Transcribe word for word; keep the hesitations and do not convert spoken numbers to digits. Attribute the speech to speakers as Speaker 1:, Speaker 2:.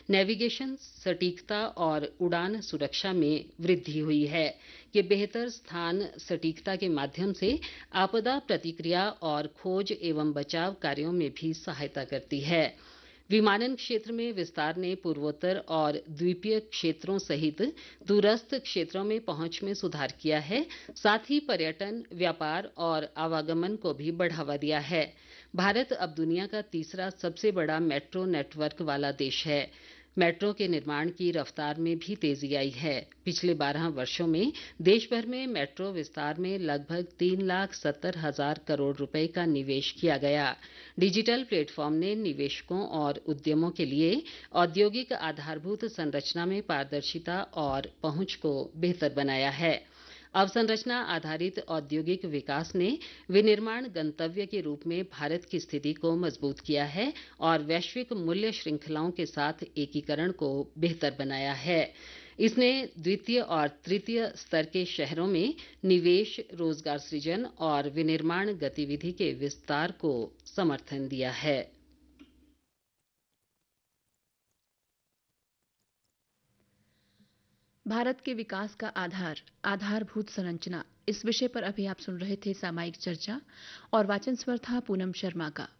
Speaker 1: Navigation सटीकता और उड़ान सुरक्षा में वृद्धि हुई है। ये बेहतर स्थान सटीकता के माध्यम से आपदा प्रतिक्रिया और खोज एवं बचाव कार्यों में भी सहायता करती है। विमानन क्षेत्र में विस्तार ने पूर्वोत्तर और द्वीपीय क्षेत्रों सहित दूरस्थ क्षेत्रों में पहुंच में सुधार किया है। साथ ही पर्यटन, व्यापार और आवागमन को भी बढ़ावा दिया है। भारत अब दुनिया का तीसरा सबसे बड़ा मेट्रो नेटवर्क वाला देश है। मेट्रो के निर्माण की रफ्तार में भी तेजी आई है। पिछले बारह वर्षों में देश भर में मेट्रो विस्तार में लगभग तीन लाख सत्तर हजार करोड़ रुपए का निवेश किया गया। डिजिटल प्लेटफॉर्म ने निवेशकों और उद्यमों के लिए औद्योगिक आधारभूत संरचना में पारदर्शिता और पहुंच को बेहतर बनाया है। अवसंरचना आधारित औद्योगिक विकास ने विनिर्माण गंतव्य के रूप में भारत की स्थिति को मजबूत किया है और वैश्विक मूल्य श्रृंखलाओं के साथ एकीकरण को बेहतर बनाया है। इसने द्वितीय और तृतीय स्तर के शहरों में निवेश, रोजगार सृजन और विनिर्माण गतिविधि के विस्तार को समर्थन दिया है।
Speaker 2: भारत के विकास का आधार, आधारभूत संरचना, इस विषय पर अभी आप सुन रहे थे सामायिक चर्चा और वाचन स्वर था पूनम शर्मा का।